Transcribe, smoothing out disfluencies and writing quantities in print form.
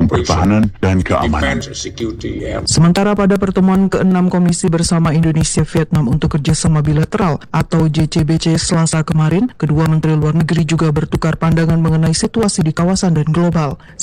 pertahanan dan keamanan. Sementara pada pertemuan ke-6 Komisi Bersama Indonesia-Vietnam untuk Kerjasama Bilateral atau JCBC Selasa kemarin, kedua Menteri Luar Negeri juga bertukar pandangan mengenai situasi di kawasan dan global.